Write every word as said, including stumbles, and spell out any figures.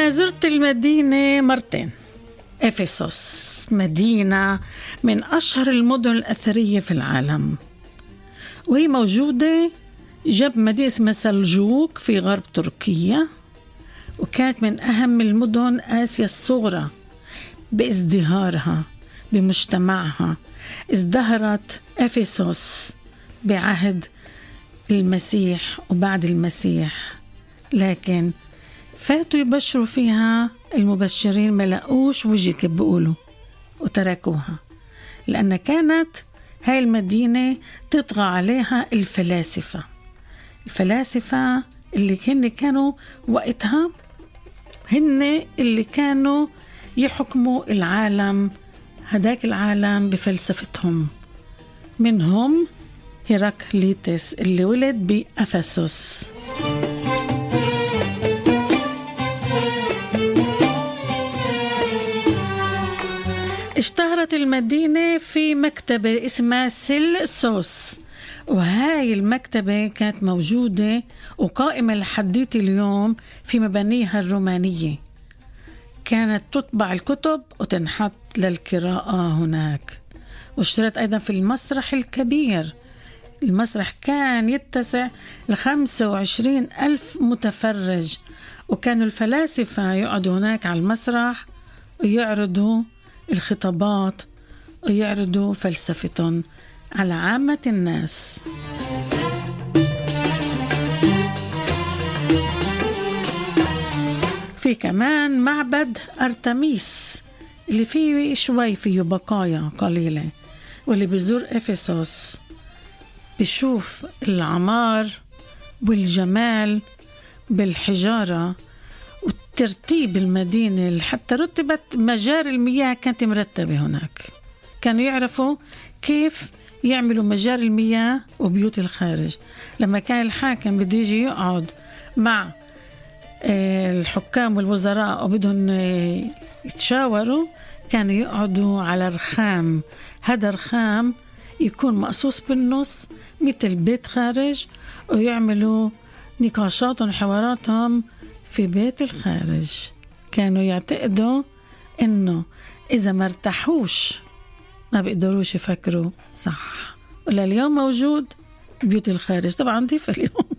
أنا زرت المدينة مرتين. إفسوس مدينة من أشهر المدن الأثرية في العالم، وهي موجودة جنب مدينة اسمها سلجوق في غرب تركيا، وكانت من أهم المدن آسيا الصغرى بازدهارها بمجتمعها. ازدهرت إفسوس بعهد المسيح وبعد المسيح، لكن فاتوا يبشروا فيها المبشرين ما لقوش وجه كيف بيقولوا وتركوها، لأن كانت هاي المدينة تطغى عليها الفلاسفة الفلاسفة اللي هن كانوا وقتها هن اللي كانوا يحكموا العالم، هداك العالم بفلسفتهم. منهم هيراكليتس اللي ولد بأفسس. اشتهرت المدينة في مكتبة اسمها سيلسوس، وهاي المكتبة كانت موجودة وقائمة لحديت اليوم في مبانيها الرومانية. كانت تطبع الكتب وتنحط للقراءة هناك. واشترت أيضا في المسرح الكبير. المسرح كان يتسع لخمسة وعشرين ألف متفرج، وكانوا الفلاسفة يقعدوا هناك على المسرح ويعرضوا الخطابات ويعرضوا فلسفتهم على عامة الناس. في كمان معبد أرتميس اللي فيه شوي فيه بقايا قليلة، واللي بيزور إفسوس بيشوف العمار والجمال بالحجارة وترتيب المدينة، حتى رتبت مجاري المياه كانت مرتبة هناك. كانوا يعرفوا كيف يعملوا مجاري المياه وبيوت الخارج. لما كان الحاكم بده يجي يقعد مع الحكام والوزراء وبدهم يتشاوروا، كانوا يقعدوا على رخام. هذا رخام يكون مقصوص بالنص مثل بيت خارج، ويعملوا نقاشاتهم وحواراتهم في بيت الخارج. كانوا يعتقدوا إنه إذا ما ارتاحوش ما بيقدروش يفكروا صح. ولا اليوم موجود بيوت الخارج طبعا ضيف اليوم